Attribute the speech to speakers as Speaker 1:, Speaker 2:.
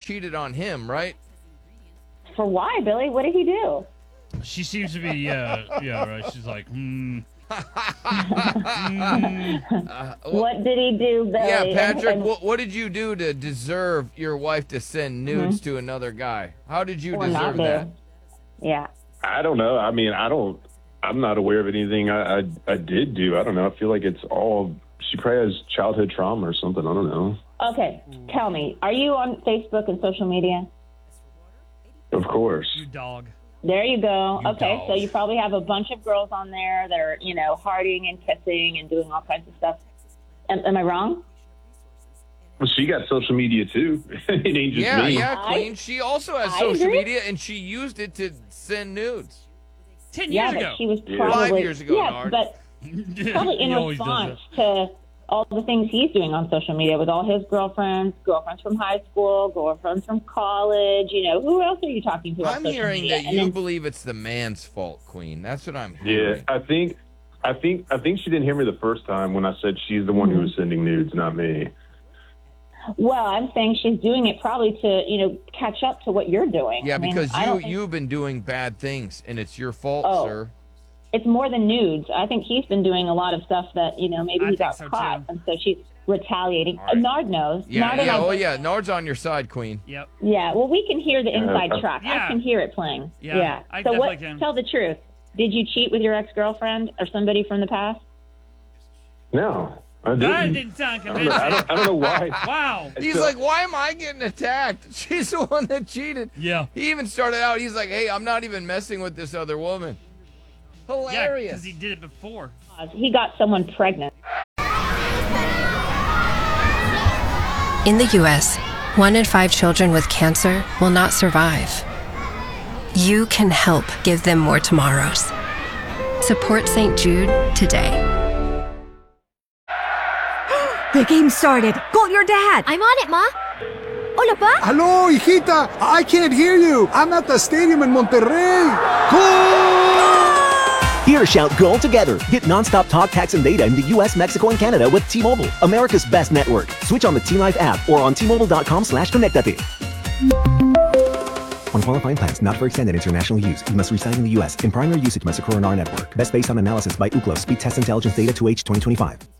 Speaker 1: cheated on him, right?
Speaker 2: For why, Billy? What did he do?
Speaker 3: She seems to be, yeah, right. She's like,
Speaker 2: What did he do, Billy?
Speaker 1: Yeah, Patrick, what did you do to deserve your wife to send nudes to another guy? How did you deserve that?
Speaker 2: Yeah.
Speaker 4: I don't know. I mean, I'm not aware of anything I did do. I don't know. I feel like it's all, she probably has childhood trauma or something. I don't know.
Speaker 2: Okay, tell me, are you on Facebook and social media?
Speaker 4: Of course.
Speaker 3: you dog.
Speaker 2: There you go.
Speaker 1: You
Speaker 2: Okay,
Speaker 1: dog.
Speaker 2: so you probably have a bunch of girls on there that are, hearting and kissing and doing all kinds of stuff. Am I wrong?
Speaker 4: Well, she got social media too. It ain't just me.
Speaker 1: Yeah, Queen. She also has
Speaker 2: I
Speaker 1: social
Speaker 2: agree.
Speaker 1: media, and she used it to send nudes.
Speaker 3: 10
Speaker 2: Yeah,
Speaker 3: years
Speaker 2: but
Speaker 3: ago.
Speaker 2: she was
Speaker 4: Yeah.
Speaker 2: probably
Speaker 1: 5 years ago,
Speaker 2: Yeah,
Speaker 1: Nard.
Speaker 2: but probably in
Speaker 3: He always does
Speaker 2: response to all the things he's doing on social media with all his girlfriends from high school, girlfriends from college. Who else are you talking to? on
Speaker 1: I'm
Speaker 2: social
Speaker 1: hearing
Speaker 2: media?
Speaker 1: that
Speaker 2: And
Speaker 1: you
Speaker 2: then-
Speaker 1: believe it's the man's fault, Queen. That's what I'm
Speaker 4: Yeah,
Speaker 1: hearing.
Speaker 4: I think she didn't hear me the first time when I said she's the one who was sending nudes, not me.
Speaker 2: Well, I'm saying she's doing it probably to, catch up to what you're doing.
Speaker 1: Yeah,
Speaker 2: I mean,
Speaker 1: because
Speaker 2: I don't think-
Speaker 1: you've been doing bad things, and it's your fault,
Speaker 2: Oh.
Speaker 1: sir.
Speaker 2: It's more than nudes. I think he's been doing a lot of stuff that, maybe
Speaker 3: I
Speaker 2: he
Speaker 3: think
Speaker 2: got
Speaker 3: so,
Speaker 2: caught.
Speaker 3: too.
Speaker 2: And so she's retaliating.
Speaker 1: All right.
Speaker 2: Nard knows.
Speaker 1: Yeah,
Speaker 2: Nard and
Speaker 1: yeah,
Speaker 2: I
Speaker 1: oh
Speaker 2: both-
Speaker 1: yeah. Nard's on your side, Queen.
Speaker 3: Yep.
Speaker 2: Yeah, well, we can hear the inside track.
Speaker 3: Yeah.
Speaker 2: I can hear it playing.
Speaker 3: Yeah, I
Speaker 2: So
Speaker 3: definitely can.
Speaker 2: Tell the truth. Did you cheat with your ex-girlfriend or somebody from the past?
Speaker 4: No, I
Speaker 3: That
Speaker 4: didn't.
Speaker 3: didn't sound
Speaker 4: I don't
Speaker 3: convincing.
Speaker 4: know, I don't know why.
Speaker 3: Wow.
Speaker 1: He's like, why am I getting attacked? She's the one that cheated.
Speaker 3: Yeah.
Speaker 1: He even started out, he's like, hey, I'm not even messing with this other woman.
Speaker 3: Yeah,
Speaker 1: Hilarious.
Speaker 3: because he did it before.
Speaker 2: He got someone pregnant.
Speaker 5: In the U.S., 1 in 5 children with cancer will not survive. You can help give them more tomorrows. Support St. Jude today.
Speaker 6: The game started. Call your dad.
Speaker 7: I'm on it, Ma. Hola, Pa.
Speaker 8: Hello, hijita. I can't hear you. I'm at the stadium in Monterrey. Goal!
Speaker 9: Here, shout goal together. Get nonstop talk, text, and data in the U.S., Mexico, and Canada with T-Mobile, America's best network. Switch on the T-Life app or on T-Mobile.com/connectate. On qualifying plans, not for extended international use. You must reside in the U.S. In primary usage must occur on our network. Best based on analysis by Ookla Speed Test Intelligence Data 2H 2025.